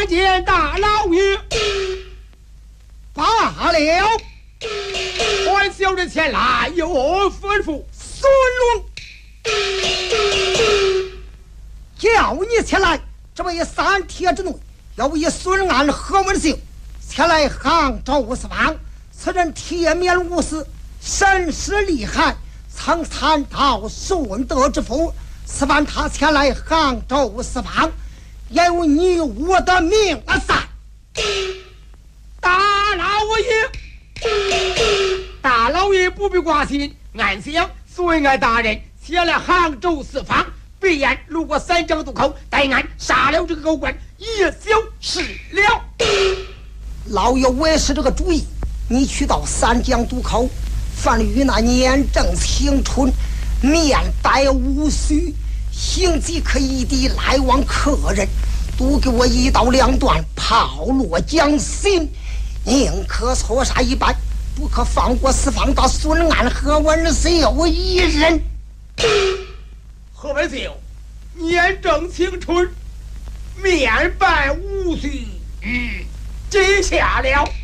见大老爷。 罢了， 还小人前来有吩咐。 孙龙，叫你前来，这位3天之内要以孙安何文秀前来杭州司法。此人铁面无私，身世厉害，曾参到顺德之府。此番他前来杭州司法，也有你我的命在。 大老爷不必挂心，俺想孙安大人前来杭州司法，必然路过3江渡口，待俺杀了这个狗官，也就是了。 老爷，我也是这个主意。你去到3江渡口，凡与那年正青春，面带无须，行即可以抵来往客人，都给我1刀2断，炮落江心，宁可错杀一般，不可放过四方大孙安和文秀一人。 何文秀年正青春，面白无须，记下了。